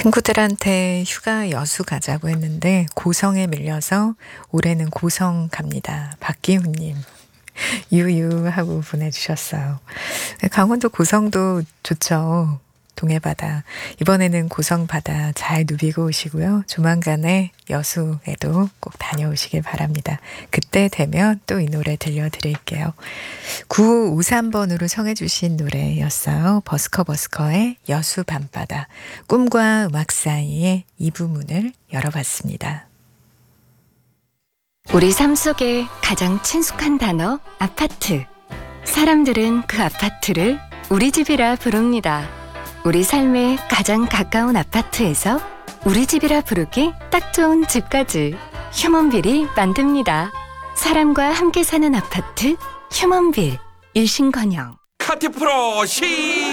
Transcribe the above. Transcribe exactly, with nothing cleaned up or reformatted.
친구들한테 휴가 여수 가자고 했는데 고성에 밀려서 올해는 고성 갑니다. 박기훈님. 유유하고 보내주셨어요. 강원도 고성도 좋죠. 동해바다. 이번에는 고성바다 잘 누비고 오시고요. 조만간에 여수에도 꼭 다녀오시길 바랍니다. 그때 되면 또 이 노래 들려드릴게요. 구오삼 번으로 청해주신 노래였어요. 버스커버스커의 여수 밤바다. 꿈과 음악 사이의 이 부 문을 열어봤습니다. 우리 삶 속에 가장 친숙한 단어 아파트. 사람들은 그 아파트를 우리 집이라 부릅니다. 우리 삶에 가장 가까운 아파트에서 우리 집이라 부르기 딱 좋은 집까지 휴먼빌이 만듭니다. 사람과 함께 사는 아파트 휴먼빌. 일신건영. 카티프로 시